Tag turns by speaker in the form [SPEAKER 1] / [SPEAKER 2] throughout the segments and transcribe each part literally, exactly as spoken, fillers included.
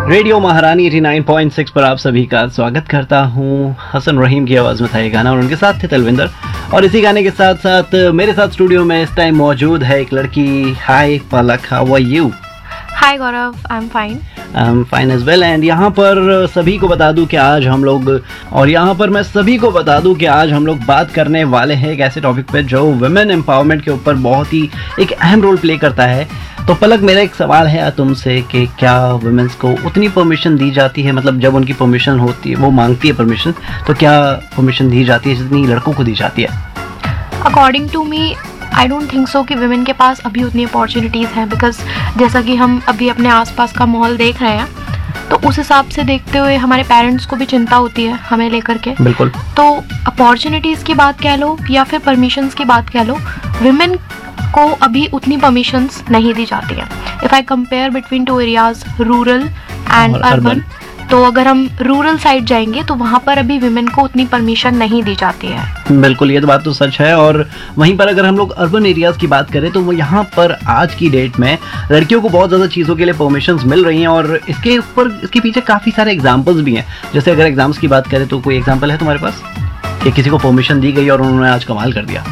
[SPEAKER 1] Radio महारानी नवासी point छह पर आप सभी का स्वागत करता हूं। हसन रहीम की आवाज में था ये गाना और उनके साथ थे तलविंदर। और इसी गाने के साथ साथ मेरे साथ स्टूडियो में इस टाइम मौजूद है एक लड़की। हाय पलक, how are you?
[SPEAKER 2] Hi Gaurav, I am fine.
[SPEAKER 1] I am fine as well. And यहाँ पर सभी को बता दूं कि आज हम लोग और यहाँ पर मैं सभी को बता दूं कि आज हम लोग बात करने वाले हैं एक ऐसे टॉपिक पे जो वुमेन एम्पावरमेंट के ऊपर बहुत ही एक अहम रोल प्ले करता है। तो पलक, मेरा एक सवाल है तुमसे कि क्या वुमेन्स को उतनी परमिशन दी जाती है, मतलब जब उनकी परमिशन होती है, वो मांगती है परमिशन, तो क्या परमिशन दी जाती है जितनी लड़कों को दी जाती है?
[SPEAKER 2] According to me I don't think so कि विमेन के पास अभी उतनी अपॉर्चुनिटीज़ हैं, बिकॉज जैसा कि हम अभी अपने आसपास का माहौल देख रहे हैं तो उस हिसाब से देखते हुए हमारे पेरेंट्स को भी चिंता होती है हमें लेकर के।
[SPEAKER 1] बिल्कुल।
[SPEAKER 2] तो अपॉर्चुनिटीज़ की बात कह लो या फिर परमिशंस की बात कह लो, विमेन को अभी उतनी परमिशंस नहीं दी जाती हैं। If I compare between two areas, rural and urban, तो अगर हम रूरल साइड जाएंगे तो वहाँ पर अभी विमेन को उतनी परमिशन नहीं दी जाती है।
[SPEAKER 1] बिल्कुल, ये तो बात तो सच है। और वहीं पर अगर हम लोग अर्बन एरियाज़ की बात करें तो वो यहाँ पर आज की डेट में लड़कियों को बहुत ज़्यादा चीज़ों के लिए परमिशंस मिल रही हैं और इसके ऊपर इसके पीछे काफ़ी सारे एग्जाम्पल्स भी हैं। जैसे अगर एग्जाम्स की बात करें तो कोई एग्जाम्पल है तुम्हारे पास कि किसी को परमिशन दी गई और उन्होंने आज कमाल कर दिया?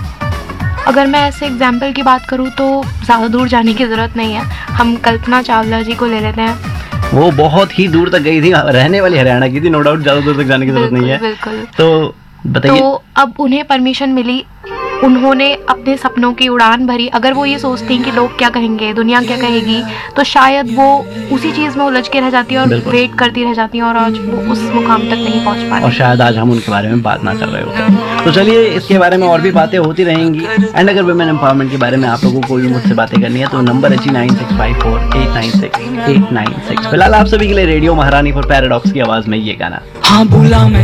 [SPEAKER 2] अगर मैं ऐसे एग्जाम्पल की बात करूँ तो ज़्यादा दूर जाने की ज़रूरत नहीं है। हम कल्पना चावला जी को ले लेते हैं।
[SPEAKER 1] वो बहुत ही दूर तक गई थी, रहने वाली हरियाणा की थी, नो डाउट, ज़्यादा दूर तक जाने की जरूरत नहीं है।
[SPEAKER 2] बिल्कुल।
[SPEAKER 1] तो बताइए।
[SPEAKER 2] तो अब उन्हें परमिशन मिली, उन्होंने अपने सपनों की उड़ान भरी। अगर वो ये सोचती कि लोग क्या कहेंगे, दुनिया क्या कहेगी, तो शायद वो उसी चीज़ में उलझ के रह जाती है और वेट करती रह जाती है और आज वो उस मुकाम तक नहीं पहुंच पाती।
[SPEAKER 1] और शायद आज हम उनके बारे में बात ना कर रहे हो। तो चलिए, इसके बारे में और भी बातें होती रहेंगी। एंड अगर वुमेन एम्पावरमेंट के बारे में आप लोगों को भी मुझसे बातें करनी है तो नंबर है जी nine six five four eight nine six eight nine six. फिलहाल आप सभी के लिए रेडियो महारानी पर पैराडॉक्स की आवाज़ में ये गाना।
[SPEAKER 3] हाँ, भूला मैं